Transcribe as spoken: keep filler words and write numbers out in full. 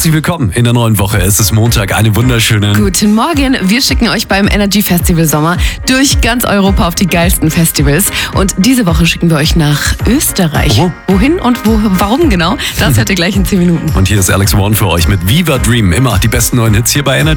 Herzlich willkommen in der neuen Woche. Es ist Montag, eine wunderschöne... Guten Morgen. Wir schicken euch beim Energy Festival Sommer durch ganz Europa auf die geilsten Festivals. Und diese Woche schicken wir euch nach Österreich. Oh. Wohin und wo, warum genau? Das hört ihr gleich in zehn Minuten. Und hier ist Alex One für euch mit Viva Dream. Immer die besten neuen Hits hier bei Energy.